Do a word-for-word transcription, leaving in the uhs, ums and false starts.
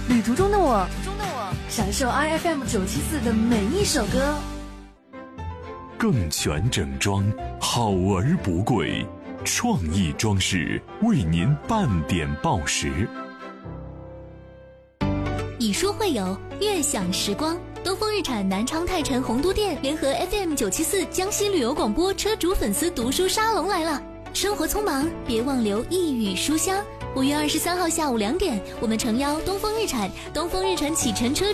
旅途中的我，中的我，享受 I F M 九七四的每一首歌。 更全整装，好而不贵，创意装饰为您半点报时。 以书会友，悦享时光。东风日产南昌泰城洪都店联合 F M 九七四江西旅游广播车主粉丝读书沙龙来了。生活匆忙，别忘留一语书香。五月二十三号下午两点，我们诚邀东风日产，东风日产启辰车